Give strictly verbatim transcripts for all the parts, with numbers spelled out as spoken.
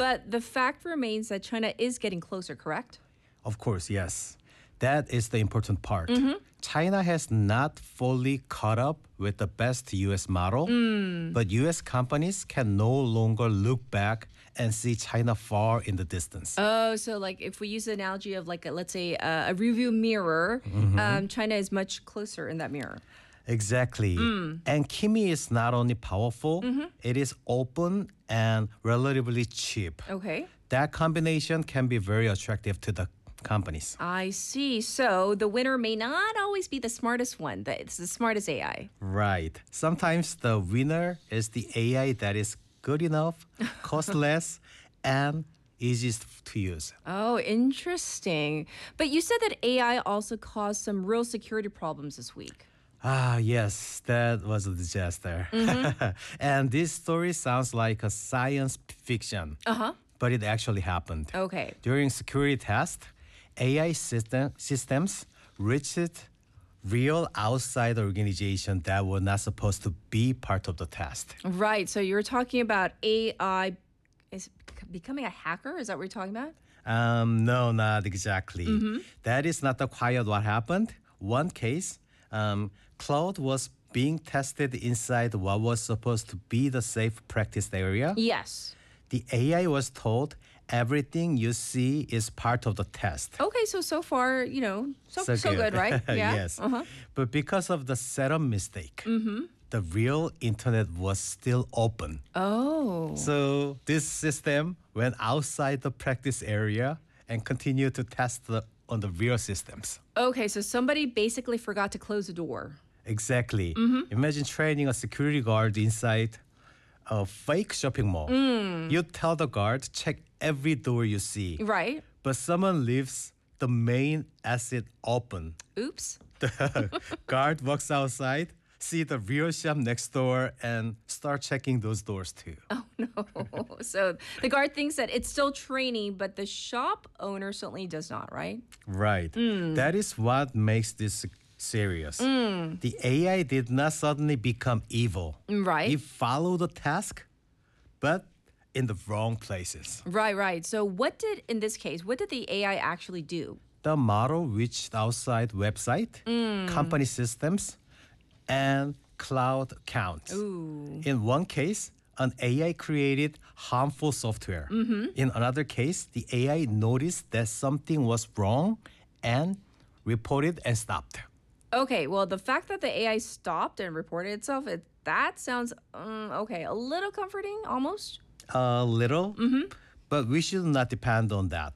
But the fact remains that China is getting closer, correct? Of course, yes. That is the important part. Mm-hmm. China has not fully caught up with the best U S model, Mm. but U S companies can no longer look back and see China far in the distance. Oh, so like if we use the analogy of like, a, let's say, uh, a review mirror, Mm-hmm. um, China is much closer in that mirror. Exactly. Mm. And Kimi is not only powerful, Mm-hmm. it is open and relatively cheap. Okay. That combination can be very attractive to the companies. I see. So the winner may not always be the smartest one. That it's the smartest A I. Right. Sometimes the winner is the A I that is good enough, cost less, and easiest to use. Oh, interesting. But you said that A I also caused some real security problems this week. Ah, yes, that was a disaster. Mm-hmm. And this story sounds like a science fiction, Uh-huh. but it actually happened. Okay. During security test, A I system, systems reached real outside organization that were not supposed to be part of the test. Right. So you're talking about A I is bec- becoming a hacker? Is that what you're talking about? Um, no, not exactly. Mm-hmm. That is not the quite what happened. One case, um, Cloud was being tested inside what was supposed to be the safe practice area. Yes. The A I was told everything you see is part of the test. Okay, so so far, you know, so so, good. right? Yeah. Yes. Uh-huh. But because of the setup mistake, Mm-hmm. the real internet was still open. Oh. So this system went outside the practice area and continued to test the, on the real systems. Okay, so somebody basically forgot to close the door. Exactly. Mm-hmm. Imagine training a security guard inside a fake shopping mall. Mm. You tell the guard, check every door you see. Right. But someone leaves the main exit open. Oops. The guard walks outside, see the real shop next door, and start checking those doors too. Oh no. So the guard thinks that it's still training, but the shop owner certainly does not, right? Right. Mm. That is what makes this serious. The A I did not suddenly become evil. Right. It followed the task, but in the wrong places. Right, right. So what did, in this case, what did the A I actually do? The model reached outside website, company systems, and cloud accounts. Ooh. In one case, an A I created harmful software. In another case, the A I noticed that something was wrong and reported and stopped. Okay, well, the fact that the A I stopped and reported itself, it, that sounds, um, okay, a little comforting almost. A little, but we should not depend on that.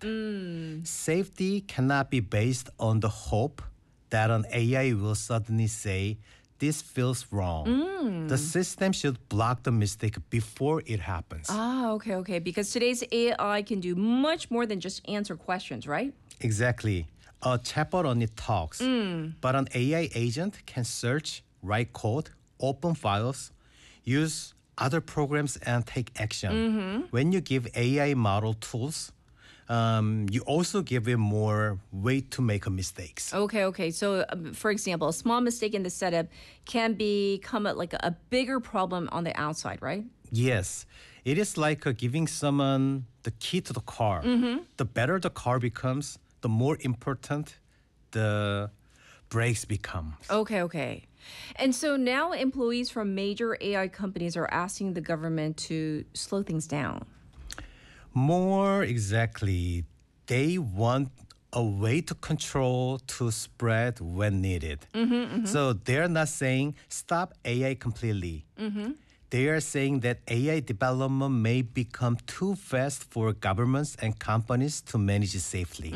Safety cannot be based on the hope that an A I will suddenly say, this feels wrong. The system should block the mistake before it happens. Ah, okay, okay. Because today's A I can do much more than just answer questions, right? Exactly. A chatbot only talks, but an A I agent can search, write code, open files, use other programs, and take action. When you give A I model tools, um, you also give it more weight to make mistakes. Okay, okay. So, um, for example, a small mistake in the setup can become a, like a, a bigger problem on the outside, right? Yes, it is like uh, giving someone the key to the car. The better the car becomes, the more important the brakes become. Okay, okay. And so now employees from major A I companies are asking the government to slow things down. More exactly, they want a way to control to spread when needed. So they're not saying stop A I completely. They are saying that A I development may become too fast for governments and companies to manage safely.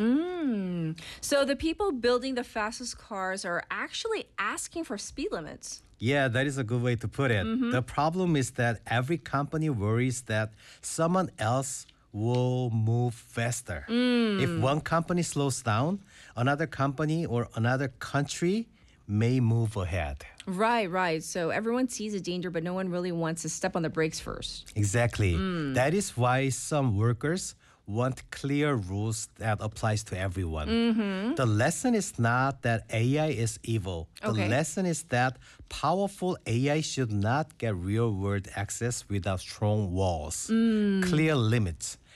So the people building the fastest cars are actually asking for speed limits. Yeah, that is a good way to put it. The problem is that every company worries that someone else will move faster. If one company slows down, another company or another country may move ahead. Right, right. So everyone sees a danger, but no one really wants to step on the brakes first. Exactly. That is why some workers want clear rules that applies to everyone. The lesson is not that A I is evil. The Okay. lesson is that powerful A I should not get real world access without strong walls, clear limits,